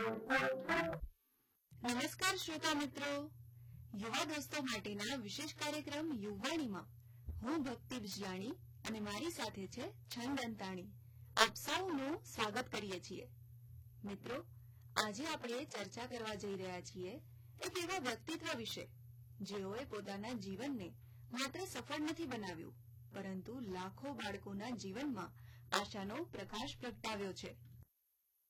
નમસ્કાર શ્રોતા મિત્રો, યુવા દોસ્તો માટેના વિશેષ કાર્યક્રમ યુવાણીમાં હું ભક્તિ બિજલાણી અને મારી સાથે છે છંદ અંતાણી. આપ સૌનું સ્વાગત કરીએ છીએ. મિત્રો, આજે આપણે ચર્ચા કરવા જઈ રહ્યા છીએ એક એવા વ્યક્તિત્વ વિશે જેઓએ પોતાના જીવનને માત્ર સફળ નથી બનાવ્યું, પરંતુ લાખો બાળકોના જીવનમાં આશાનો પ્રકાશ પ્રગટાવ્યો છે.